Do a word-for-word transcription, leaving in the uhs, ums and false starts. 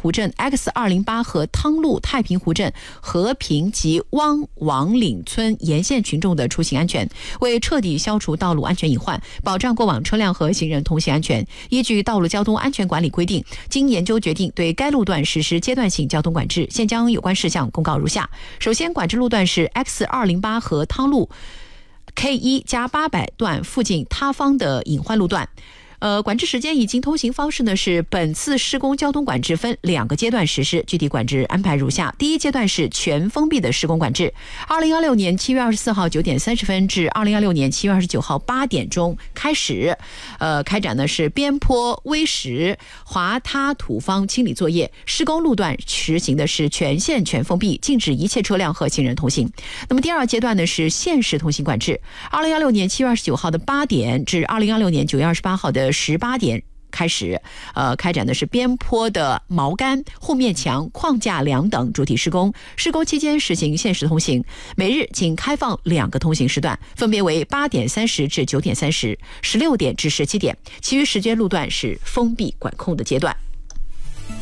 湖镇 X 二零八 和汤路太平湖镇和平及汪王岭村沿线群众的出行安全，为彻底消除道路安全隐患，保障过往车辆和行人通行安全，依据《道路交通安全管理规定》，经研究决定对该路段实施阶段性交通管制。现将有关事项公告如下：首先，管制路段是 X 二零八 和汤路 K 一加八百段附近他方的隐患路段。呃，管制时间以及通行方式呢是本次施工交通管制分两个阶段实施，具体管制安排如下：第一阶段是全封闭的施工管制，二零二六年七月二十四号九点三十分至二零二六年七月二十九号八点钟开始，呃，开展的是边坡、微石、滑塌土方清理作业，施工路段实行的是全线全封闭，禁止一切车辆和行人通行。那么第二阶段呢是限时通行管制，二零二六年七月二十九号的八点至二零二六年九月二十八号的十八点开始，呃，开展的是边坡的锚杆、护面墙、框架梁等主体施工。施工期间实行限时通行，每日仅开放两个通行时段，分别为八点三十至九点三十、十六点至十七点，其余时间路段是封闭管控的阶段。